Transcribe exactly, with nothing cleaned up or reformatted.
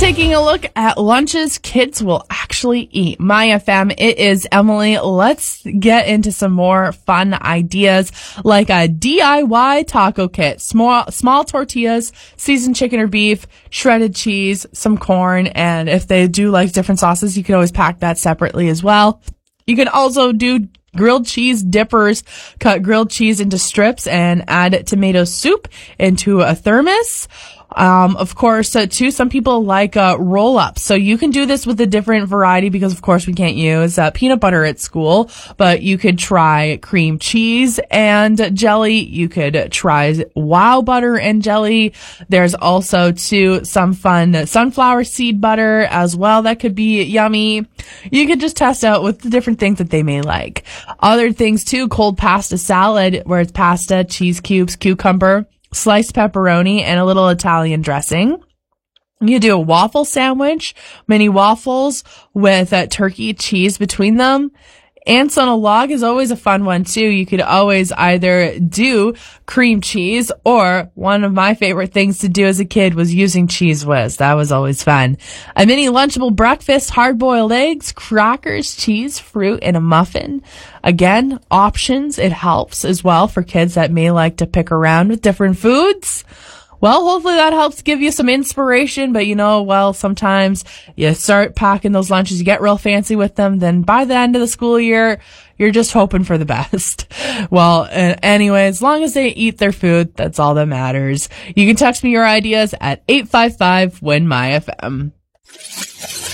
Taking a look at lunches kids will actually eat. My F M, it is Emily. Let's get into some more fun ideas like a D I Y taco kit. Small, small tortillas, seasoned chicken or beef, shredded cheese, some corn, and if they do like different sauces, you can always pack that separately as well. You can also do grilled cheese dippers. Cut grilled cheese into strips and add tomato soup into a thermos. Um, of course, uh, too, some people like, uh, roll-ups. So you can do this with a different variety because, of course, we can't use, uh, peanut butter at school, but you could try cream cheese and jelly. You could try wow butter and jelly. There's also, too, some fun sunflower seed butter as well. That could be yummy. You could just test out with the different things that they may like. Other things, too, cold pasta salad, where it's pasta, cheese cubes, cucumber, sliced pepperoni, and a little Italian dressing. You do a waffle sandwich, mini waffles with uh, turkey cheese between them. Ants on a log is always a fun one too. You could always either do cream cheese, or one of my favorite things to do as a kid was using Cheese Whiz. That was always fun. A mini lunchable breakfast, hard-boiled eggs, crackers, cheese, fruit, and a muffin. Again, options. It helps as well for kids that may like to pick around with different foods. Well, hopefully that helps give you some inspiration, but you know, well, sometimes you start packing those lunches, you get real fancy with them, then by the end of the school year, you're just hoping for the best. Well, uh, anyway, as long as they eat their food, that's all that matters. You can text me your ideas at eight five five, W I N, M Y F M.